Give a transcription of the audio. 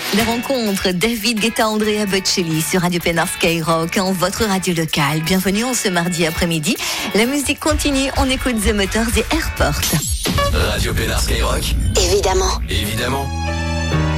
La rencontre David Guetta, Andrea Bocelli sur Radio Pénard Skyrock, en votre radio locale. Bienvenue en ce mardi après-midi. La musique continue, on écoute The Motors et Airport. Radio Pénard Skyrock. Évidemment. Évidemment.